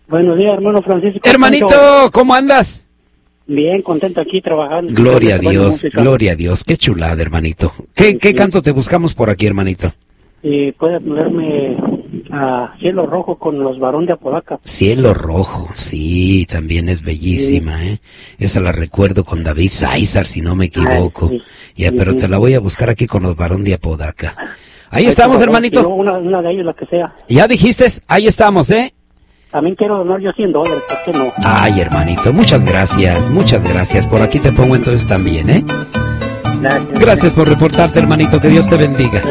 Buenos días, hermano Francisco. Hermanito, ¿cómo andas? Bien, contento aquí trabajando. Gloria a Dios, gloria a Dios. Qué chulada, hermanito. ¿Qué canto te buscamos por aquí, hermanito? Puedes ponerme a Cielo Rojo con los Barón de Apodaca. Cielo Rojo, sí, también es bellísima, ¿eh? Esa la recuerdo con David Sáizar, si no me equivoco. Sí. Ya, pero te la voy a buscar aquí con los Barón de Apodaca. Ahí estamos, hermanito. Una de ellos, la que sea. Ya dijiste, ahí estamos, ¿eh? También quiero donar yo $100, ¿por qué no? Ay, hermanito, muchas gracias. Por aquí te pongo entonces también, ¿eh? Gracias. Gracias por reportarte, hermanito, que Dios te bendiga.